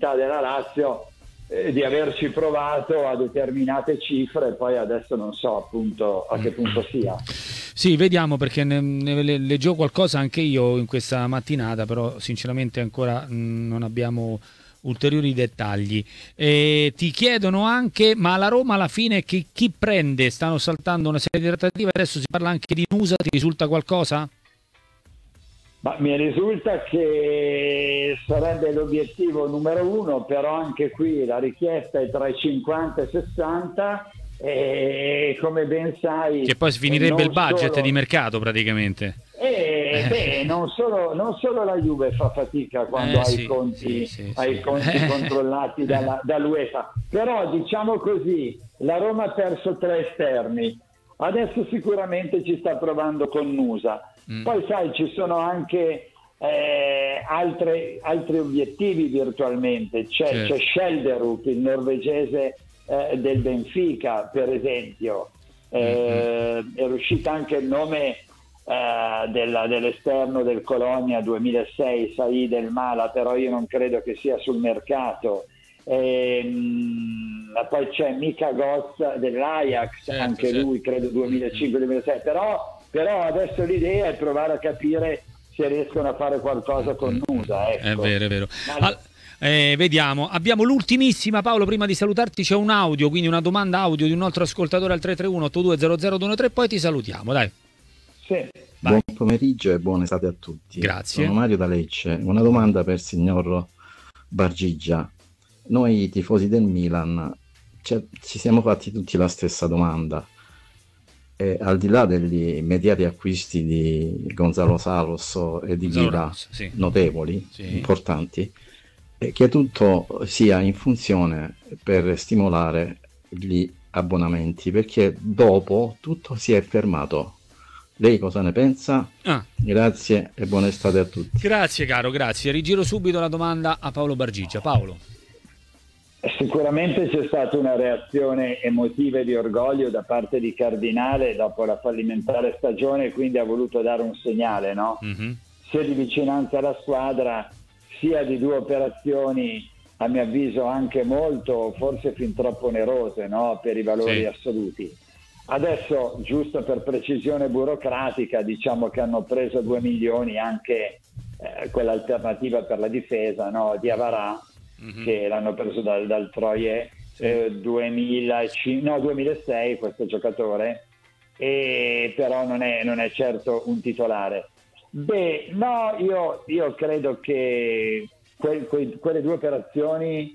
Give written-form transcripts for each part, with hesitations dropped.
bontà della Lazio di averci provato a determinate cifre, poi adesso non so appunto a che punto sia. Sì, vediamo, perché ne leggevo qualcosa anche io in questa mattinata, però sinceramente ancora non abbiamo ulteriori dettagli. Ti chiedono anche, ma la Roma alla fine chi prende? Stanno saltando una serie di trattative, adesso si parla anche di Nusa, ti risulta qualcosa? Ma mi risulta che sarebbe l'obiettivo numero uno, però anche qui la richiesta è tra i 50 e 60 e come ben sai... Che poi finirebbe il budget solo... di mercato praticamente. non solo la Juve fa fatica quando ha i conti controllati dall'UEFA, però diciamo così, la Roma ha perso 3 esterni, adesso sicuramente ci sta provando con Nusa. Poi sai, ci sono anche altri obiettivi virtualmente, c'è Schelderup, il norvegese del Benfica per esempio, è uscito anche il nome dell'esterno del Colonia 2006, Said El Mala, però io non credo che sia sul mercato. Poi c'è Mika Gos dell'Ajax, anche lui credo 2005-2006, però adesso l'idea è provare a capire se riescono a fare qualcosa con Nusa, ecco. È vero. Vediamo, abbiamo l'ultimissima, Paolo, prima di salutarti c'è un audio, quindi una domanda audio di un altro ascoltatore al 331-8200-213, poi ti salutiamo, dai. Sì. Buon pomeriggio e buona estate a tutti. Grazie. Sono Mario da Lecce. Una domanda per il signor Bargigia. Noi tifosi del Milan ci siamo fatti tutti la stessa domanda. E al di là degli immediati acquisti di Gonzalo Saros e di Ghila, notevoli, importanti, che tutto sia in funzione per stimolare gli abbonamenti, perché dopo tutto si è fermato. Lei cosa ne pensa? Grazie e buona estate a tutti. Grazie caro, grazie. Rigiro subito la domanda a Paolo Bargigia. Paolo. Sicuramente c'è stata una reazione emotiva e di orgoglio da parte di Cardinale dopo la fallimentare stagione, quindi ha voluto dare un segnale, no? Sia di vicinanza alla squadra, sia di 2 operazioni a mio avviso anche molto, forse fin troppo onerose, no? Per i valori assoluti. Adesso, giusto per precisione burocratica, diciamo che hanno preso 2 milioni anche quell'alternativa per la difesa, no? Di Avarà, che l'hanno preso dal Troje 2006 questo giocatore, e però non è certo un titolare. Io credo che quelle 2 operazioni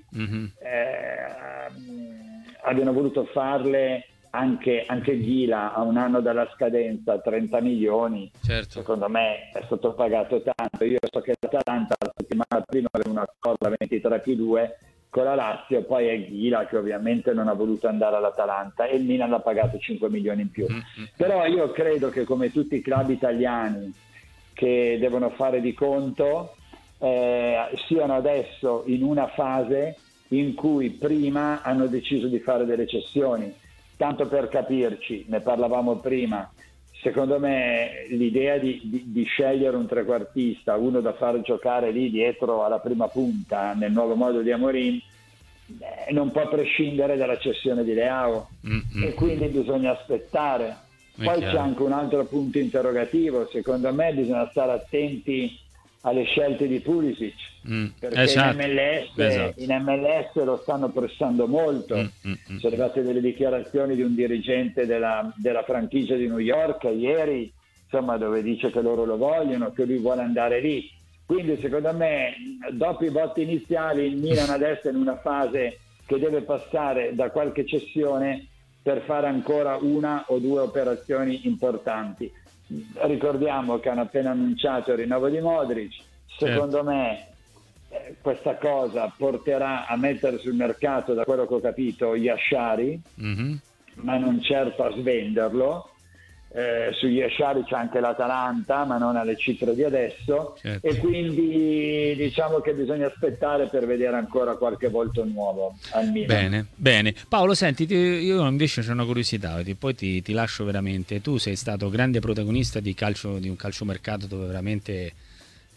abbiano voluto farle anche Ghila a un anno dalla scadenza, 30 milioni. Secondo me è sottopagato tanto. Io so che l'Atalanta la settimana prima aveva una scorta 23+2 con la Lazio, poi è Ghila che ovviamente non ha voluto andare all'Atalanta e il Milan l'ha pagato 5 milioni in più. Però io credo che, come tutti i club italiani che devono fare di conto, siano adesso in una fase in cui prima hanno deciso di fare delle cessioni. Tanto per capirci, ne parlavamo prima, secondo me l'idea di scegliere un trequartista, uno da far giocare lì dietro alla prima punta nel nuovo modo di Amorim, non può prescindere dalla cessione di Leao e quindi bisogna aspettare. Poi c'è anche un altro punto interrogativo, secondo me bisogna stare attenti alle scelte di Pulisic, perché in MLS lo stanno pressando molto. Sono arrivate delle dichiarazioni di un dirigente della franchigia di New York ieri, insomma, dove dice che loro lo vogliono, che lui vuole andare lì. Quindi secondo me dopo i voti iniziali il Milan adesso è in una fase che deve passare da qualche cessione per fare ancora 1 o 2 operazioni importanti. Ricordiamo che hanno appena annunciato il rinnovo di Modric. Secondo me questa cosa porterà a mettere sul mercato, da quello che ho capito, Yashari, ma non certo a svenderlo. Su Yashari c'è anche l'Atalanta, ma non alle cifre di adesso, e quindi diciamo che bisogna aspettare per vedere ancora qualche volto nuovo al Milan. Bene. Paolo, senti, io invece c'ho una curiosità, poi ti lascio veramente. Tu sei stato grande protagonista di un calciomercato dove veramente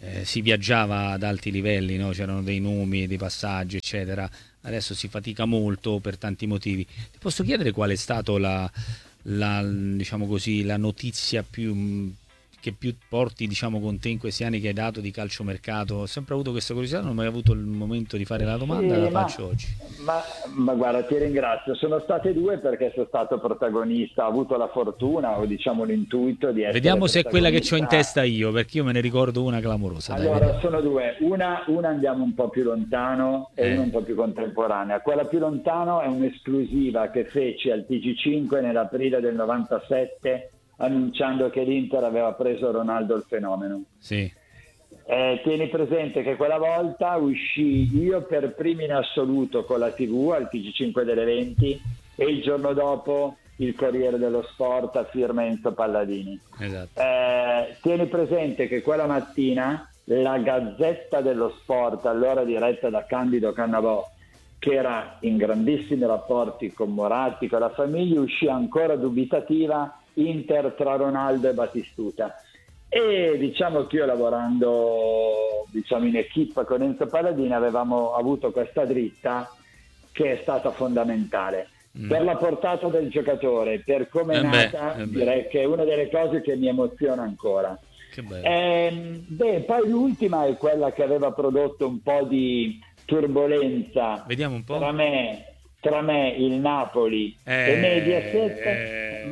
si viaggiava ad alti livelli, no? C'erano dei nomi, dei passaggi, eccetera. Adesso si fatica molto per tanti motivi. Ti posso chiedere qual è stato diciamo così, la notizia che più porti, diciamo, con te in questi anni che hai dato di calciomercato? Ho sempre avuto questa curiosità, non ho mai avuto il momento di fare la domanda, la faccio oggi. Ma guarda, ti ringrazio. Sono state due, perché sono stato protagonista, ho avuto la fortuna o diciamo l'intuito di essere. Vediamo se è quella che c'ho in testa io, perché io me ne ricordo una clamorosa. Allora, sono due. Una andiamo un po' più lontano e una un po' più contemporanea. Quella più lontano è un'esclusiva che feci al TG5 nell'aprile del 97, annunciando che l'Inter aveva preso Ronaldo il fenomeno. Sì. Tieni presente che quella volta uscì io per primo in assoluto con la TV al TG5 delle 20 e il giorno dopo il Corriere dello Sport a firma Enzo Palladini. Esatto. Tieni presente che quella mattina la Gazzetta dello Sport, allora diretta da Candido Cannavò, che era in grandissimi rapporti con Moratti, con la famiglia, uscì ancora dubitativa: Inter tra Ronaldo e Batistuta. E diciamo che io, lavorando in equipe con Enzo Palladini, avevamo avuto questa dritta che è stata fondamentale per la portata del giocatore, per come è nata. Direi che è una delle cose che mi emoziona ancora. Che bello. Poi l'ultima è quella che aveva prodotto un po' di turbolenza. Vediamo un po'. Tra me, il Napoli e Mediaset,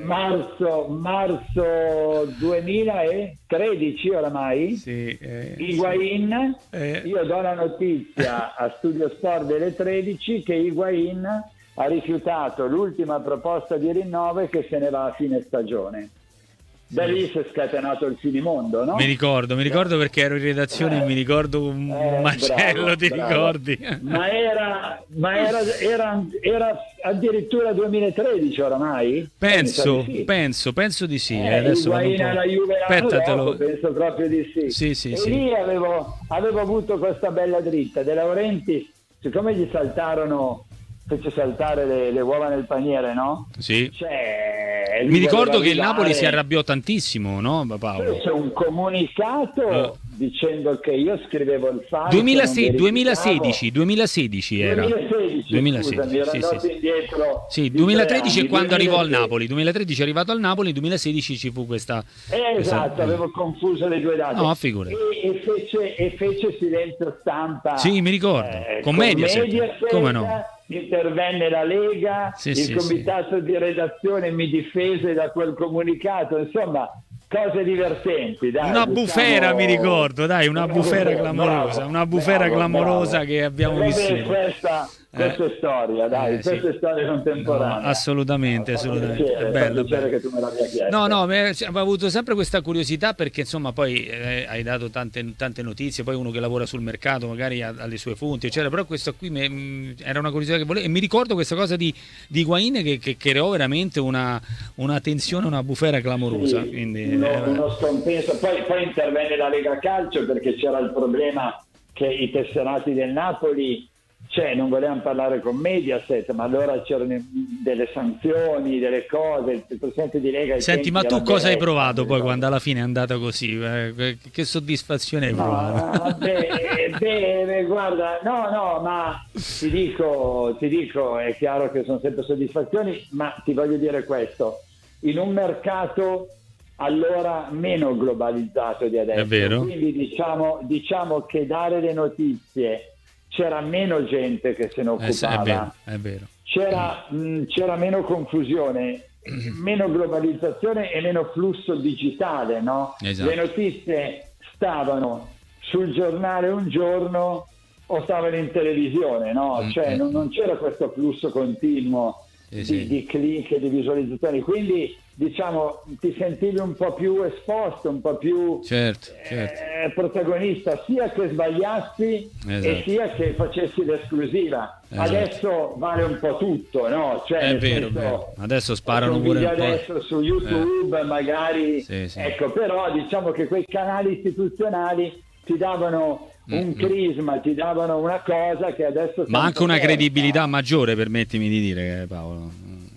marzo 2013 oramai. Sì, Higuain, io do la notizia a Studio Sport delle 13 che Higuain ha rifiutato l'ultima proposta di rinnovo e che se ne va a fine stagione. Da lì si è scatenato il finimondo, no? Mi ricordo perché ero in redazione e mi ricordo un macello, ti ricordi? Ma era addirittura 2013 oramai? Penso di sì. Adesso alla Juve aspettatelo. Penso proprio di sì. Sì. Lì avevo avuto questa bella dritta. De Laurentiis, siccome gli fece saltare le uova nel paniere, no? Sì. Mi ricordo che il Napoli si arrabbiò tantissimo, no, Paolo? C'è un comunicato dicendo che io scrivevo il fatto. 2016 era. 2016, scusami, ero andato indietro. Sì, 2013 è quando arrivò al Napoli. 2013 è arrivato al Napoli, 2016 ci fu questa. Esatto, avevo confuso le due date. No, figurati. E fece silenzio stampa. Sì, mi ricordo. Con Mediaset. Come no? Intervenne la Lega, il comitato di redazione mi difese da quel comunicato, insomma, cose divertenti. Dai, una bufera, mi ricordo, dai, una bufera clamorosa, bravo. Che abbiamo vissuto. Questa è storia, dai, questa è storia contemporanea. No, assolutamente. È bello che tu me l'abbia chiesto. No, avevo avuto sempre questa curiosità perché insomma poi hai dato tante notizie, poi uno che lavora sul mercato magari ha le sue fonti, eccetera, però questo qui era una curiosità che volevo, e mi ricordo questa cosa di Higuain che creò veramente una tensione, una bufera clamorosa. Sì, quindi, uno scompenso. Poi intervenne la Lega Calcio perché c'era il problema che i tesserati del Napoli non volevano parlare con Mediaset, ma allora c'erano delle sanzioni, delle cose. Il presidente di Lega. Senti, ma tu cosa hai provato poi quando alla fine è andata così? Che soddisfazione hai provato? Guarda, no, ma ti dico, è chiaro che sono sempre soddisfazioni, ma ti voglio dire questo: in un mercato allora meno globalizzato di adesso, è vero. Quindi diciamo che dare le notizie, c'era meno gente che se ne occupava, è vero. C'era meno confusione, meno globalizzazione e meno flusso digitale, no? Esatto. Le notizie stavano sul giornale un giorno o stavano in televisione, no? Non c'era questo flusso continuo di click e di visualizzazioni, quindi diciamo ti sentivi un po' più esposto, un po' più protagonista, sia che sbagliassi e sia che facessi l'esclusiva. Adesso vale un po' tutto, no? È vero. Adesso sparano pure un po'. Adesso su YouTube magari ecco, però diciamo che quei canali istituzionali ti davano un crisma, ti davano una cosa che adesso... Ma anche una credibilità maggiore, permettimi di dire, Paolo.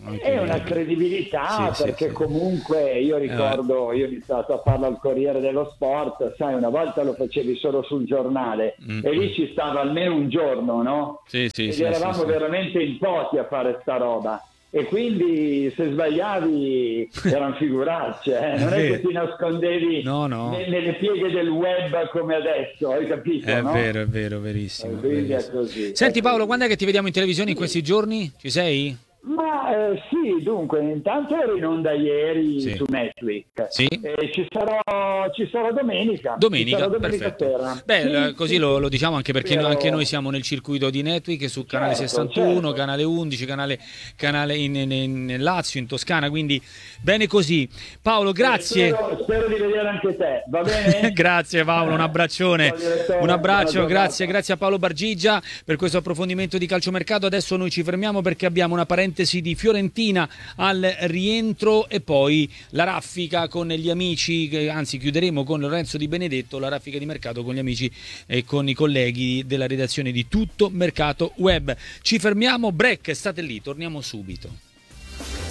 È una credibilità, sì, perché sì. comunque io ricordo, io ho iniziato a farlo al Corriere dello Sport, sai, una volta lo facevi solo sul giornale e lì ci stava almeno un giorno, no? Ed eravamo veramente in pochi a fare sta roba. E quindi se sbagliavi erano figuracce, non è che ti nascondevi nelle pieghe del web come adesso, hai capito? È vero, verissimo. Quindi è così. Senti Paolo, quando è che ti vediamo in televisione in questi giorni? Ci sei? Ma sì, dunque, intanto ero in onda ieri su Netflix. Sì. Ci sarò domenica. Domenica perfetto. Sera. Beh, così lo diciamo anche perché anche noi siamo nel circuito di Netflix su canale 61, canale 11, canale in Lazio, in Toscana, quindi bene così. Paolo, grazie. Spero di vedere anche te, va bene? Grazie Paolo, un abbraccione. Un abbraccio, grazie a Paolo Bargigia per questo approfondimento di calciomercato. Adesso noi ci fermiamo perché abbiamo una parentesi di Fiorentina al rientro e poi la raffica con gli amici, anzi chiuderemo con Lorenzo Di Benedetto la raffica di mercato con gli amici e con i colleghi della redazione di Tutto Mercato Web. Ci fermiamo, break, state lì, torniamo subito.